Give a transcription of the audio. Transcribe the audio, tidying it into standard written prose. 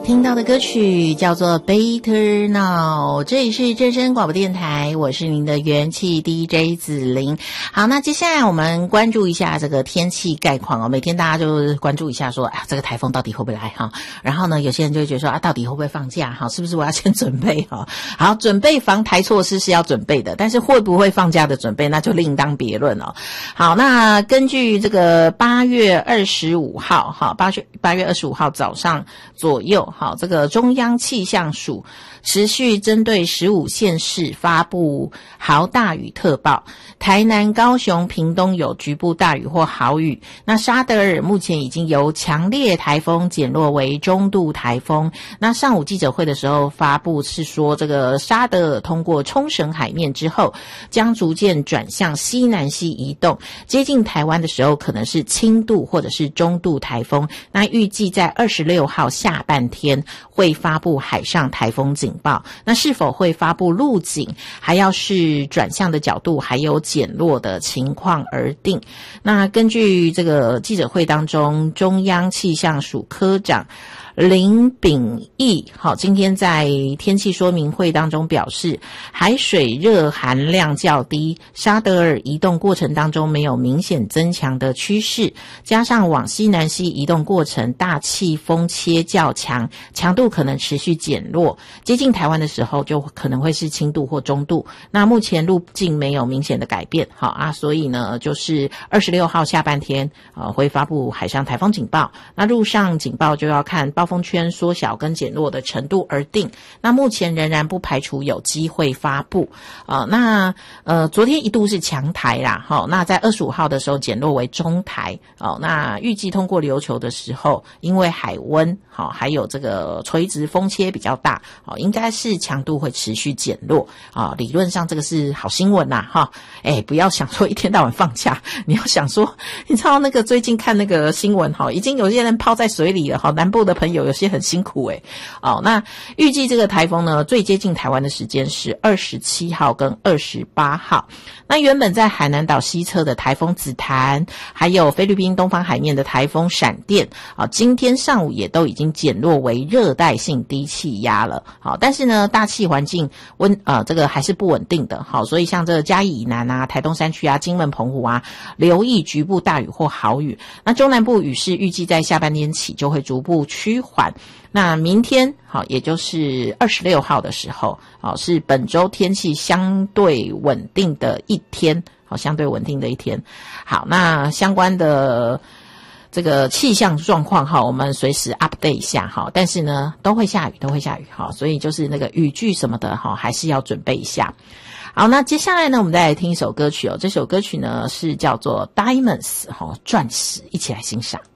听到的歌曲叫做 Better Now， 这里是正声广播电台，我是您的元气 DJ 子琳。好，那接下来我们关注一下这个天气概况哦。每天大家就关注一下说，这个台风到底会不会来哈？然后呢，有些人就会觉得说到底会不会放假哈？是不是我要先准备哈？好，准备防台措施是要准备的，但是会不会放假的准备那就另当别论哦。好，那根据这个8月25号哈，8月25号早上左右。好，这个中央气象署持续针对15县市发布豪大雨特报，台南、高雄、屏东有局部大雨或豪雨。那沙德尔目前已经由强烈台风减弱为中度台风。那上午记者会的时候发布是说，这个沙德尔通过冲绳海面之后，将逐渐转向西南西移动，接近台湾的时候可能是轻度或者是中度台风。那预计在26号下半天会发布海上台风警报，那是否会发布陆警，还要是转向的角度还有减弱的情况而定。那根据这个记者会当中，中央气象署科长林秉义今天在天气说明会当中表示，海水热含量较低，沙德尔移动过程当中没有明显增强的趋势，加上往西南西移动过程大气风切较强，强度可能持续减弱，接近台湾的时候就可能会是轻度或中度。那目前路径没有明显的改变所以呢就是26号下半天会发布海上台风警报，那陆上警报就要看暴风圈缩小跟减弱的程度而定。那目前仍然不排除有机会发布昨天一度是强台啦那在25号的时候减弱为中台那预计通过琉球的时候，因为海温还有这个垂直风切比较大应该是强度会持续减弱理论上这个是好新闻啦不要想说一天到晚放假，你要想说，你知道那个最近看那个新闻已经有些人泡在水里了南部的朋友有些很辛苦那预计这个台风呢最接近台湾的时间是27号跟28号。那原本在海南岛西侧的台风紫檀，还有菲律宾东方海面的台风闪电今天上午也都已经减弱为热带性低气压了但是呢大气环境这个还是不稳定的所以像这个嘉义以南台东山区金门澎湖留意局部大雨或豪雨。那中南部雨势预计在下半天起就会逐步趋缓。那明天也就是26号的时候是本周天气相对稳定的一天相对稳定的一天。好，那相关的这个气象状况我们随时 update 一下但是呢都会下雨所以就是那个雨具什么的还是要准备一下。好，那接下来呢我们再来听一首歌曲这首歌曲呢是叫做 Diamonds 钻石，一起来欣赏。